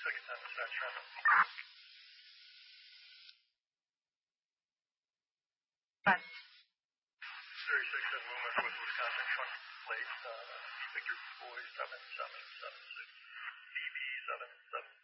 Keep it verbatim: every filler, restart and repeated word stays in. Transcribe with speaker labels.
Speaker 1: Second time to start trending.
Speaker 2: But
Speaker 1: thirty-six at Loomis with Wisconsin truck plate, uh, Victor Boy seven seven seven six, B B seven seven